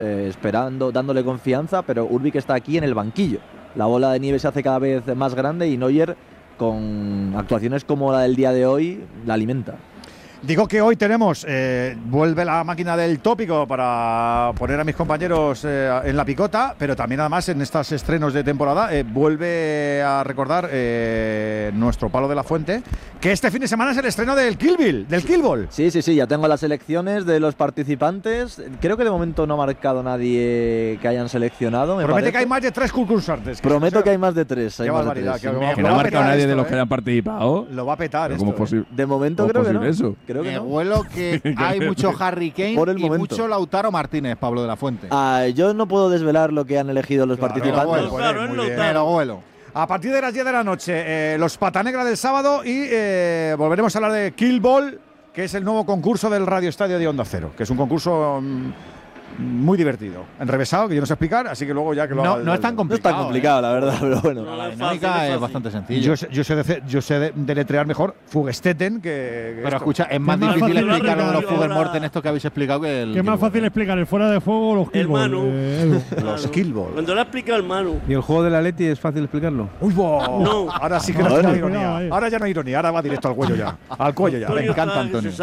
esperando, dándole confianza, pero Hurbic está aquí en el banquillo. La bola de nieve se hace cada vez más grande y Neuer, con actuaciones como la del día de hoy, la alimenta. Digo que hoy tenemos, vuelve la máquina del tópico para poner a mis compañeros en la picota, pero también además en estos estrenos de temporada vuelve a recordar nuestro Pablo de la Fuente, que este fin de semana es el estreno del Kill Ball. Sí, ya tengo las selecciones de los participantes. Creo que de momento no ha marcado nadie que hayan seleccionado. Promete que hay más de 3 concursantes. Prometo que hay más de 3. Qué barbaridad. Que no ha marcado nadie de los que hayan participado. Lo va a petar esto. ¿Cómo es posible? De momento creo que no. Eso? Creo que no. Huelo que hay mucho Harry Kane y mucho Lautaro Martínez, Pablo de la Fuente. Yo no puedo desvelar lo que han elegido los participantes. Me lo huelo. A partir de las 10 de la noche, los Patanegra del sábado y volveremos a hablar de Kill Ball, que es el nuevo concurso del Radio Estadio de Onda Cero, que es un concurso muy divertido, enrevesado, que yo no sé explicar, así que luego ya que lo haga. No es tan complicado. No es tan complicado, la verdad, pero bueno. La dinámica es bastante sencilla. Yo sé deletrear mejor Fugestetten que pero esto. escucha, es más difícil explicar lo de los Fugermorten esto que habéis explicado que el. ¿Qué es más fácil explicar, el fuera de juego o los Kill Ball? Los Kill Ball. Cuando lo ha explicado el Manu. ¿Y el juego del Atleti es fácil explicarlo? ¡Uy, wow! No. Ahora sí que no hay ironía. Ahora ya no hay ironía, ahora va directo al cuello ya. Al cuello ya. Me encanta Antonio.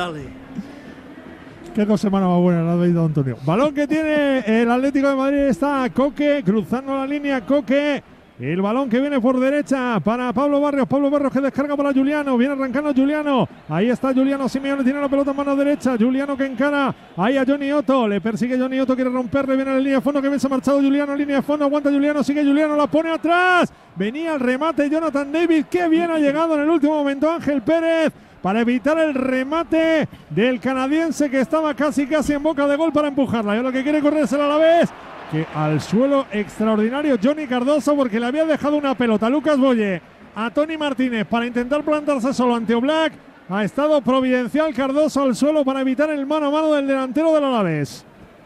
Qué 2 semanas más buenas la ha dado Antonio. Balón que tiene el Atlético de Madrid, está Coque cruzando la línea. Coque, el balón que viene por derecha para Pablo Barrios. Pablo Barrios que descarga para Juliano. Viene arrancando Juliano. Ahí está Juliano Simeone, tiene la pelota en mano derecha. Juliano que encara ahí a Johnny Otto. Le persigue Johnny Otto, quiere romperle. Viene a la línea de fondo, que bien se ha marchado Juliano. Línea de fondo, aguanta Juliano, sigue Juliano, la pone atrás. Venía el remate Jonathan David. Qué bien ha llegado en el último momento Ángel Pérez para evitar el remate del canadiense, que estaba casi en boca de gol para empujarla. Y ahora lo que quiere correr es el Alavés, que al suelo extraordinario Johnny Cardoso, porque le había dejado una pelota Lucas Boye a Tony Martínez para intentar plantarse solo ante Oblak. Ha estado providencial Cardoso al suelo para evitar el mano a mano del delantero del Alavés.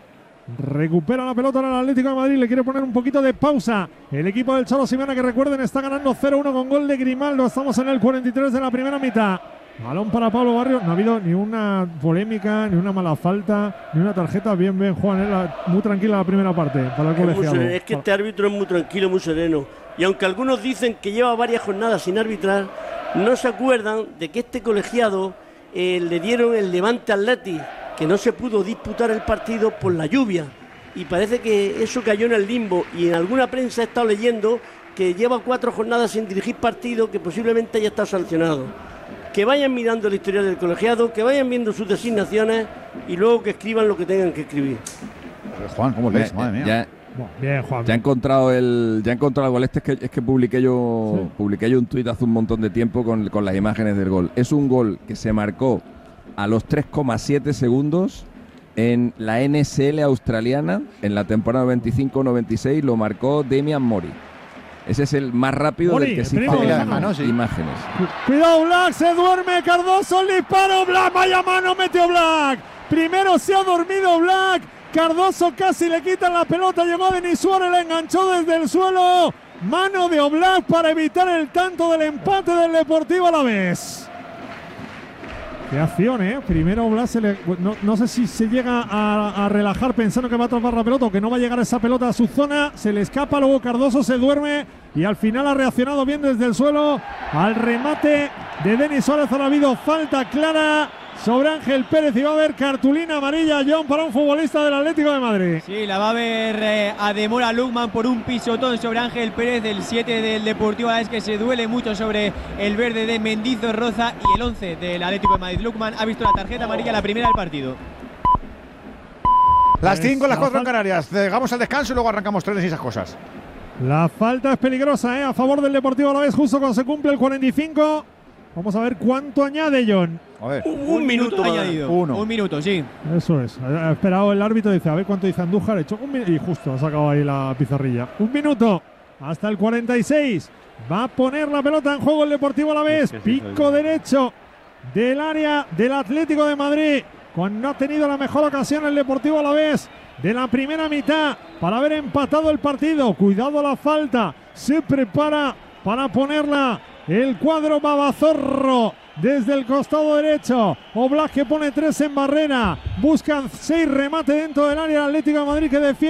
Recupera la pelota en el Atlético de Madrid, le quiere poner un poquito de pausa el equipo del Cholo Simeone, que recuerden está ganando 0-1 con gol de Grimaldo. Estamos en el 43 de la primera mitad. Balón para Pablo Barrios. No ha habido ni una polémica, ni una mala falta, ni una tarjeta. Bien, Juan. Muy tranquila la primera parte para el colegiado. Es que este árbitro es muy tranquilo, muy sereno. Y aunque algunos dicen que lleva varias jornadas sin arbitrar, no se acuerdan de que este colegiado le dieron el Levante Athletic, que no se pudo disputar el partido por la lluvia. Y parece que eso cayó en el limbo. Y en alguna prensa he estado leyendo que lleva 4 jornadas sin dirigir partido, que posiblemente haya estado sancionado. Que vayan mirando el historial del colegiado, que vayan viendo sus designaciones y luego que escriban lo que tengan que escribir. Juan, ¿cómo lees? Madre mía. Bien, Juan. Ya he encontrado el gol. Es que publiqué yo un tuit hace un montón de tiempo con las imágenes del gol. Es un gol que se marcó a los 3,7 segundos en la NSL australiana en la temporada 95-96. Lo marcó Damian Mori. Ese es el más rápido del que se hizo imágenes. Cuidado, Black, se duerme Cardoso, el disparo, Black, vaya mano, metió Black. Primero se ha dormido Black. Cardoso casi le quitan la pelota, llegó a Denis Suárez, la enganchó desde el suelo. Mano de Oblak para evitar el tanto del empate del Deportivo Alavés. Qué acción, Primero Oblak no sé si se llega a relajar pensando que va a atrapar la pelota o que no va a llegar esa pelota a su zona. Se le escapa, luego Cardoso se duerme y al final ha reaccionado bien desde el suelo al remate de Denis Suárez. Ha habido falta clara sobre Ángel Pérez y va a haber cartulina amarilla, John, para un futbolista del Atlético de Madrid. Sí, la va a ver Ademora Lukman por un pisotón sobre Ángel Pérez, del 7 del Deportivo Alavés, que se duele mucho sobre el verde de Mendizorroza, y el 11 del Atlético de Madrid. Lukman ha visto la tarjeta amarilla, la primera del partido. Las 5, las 4 en Canarias. Llegamos al descanso y luego arrancamos trenes y esas cosas. La falta es peligrosa, a favor del Deportivo Alavés, justo cuando se cumple el 45. Vamos a ver cuánto añade, John. A ver. Un minuto añadido. Un minuto, sí. Eso es. Ha esperado el árbitro, dice, a ver cuánto dice Andújar. Hecho y justo ha sacado ahí la pizarrilla. Un minuto hasta el 46. Va a poner la pelota en juego el Deportivo Alavés. Pico derecho del área del Atlético de Madrid. Cuando ha tenido la mejor ocasión el Deportivo Alavés de la primera mitad para haber empatado el partido. Cuidado la falta. Se prepara para ponerla el cuadro Babazorro desde el costado derecho. Oblak que pone 3 en barrera. Buscan 6 remates dentro del área Atlético de Madrid, que defiende.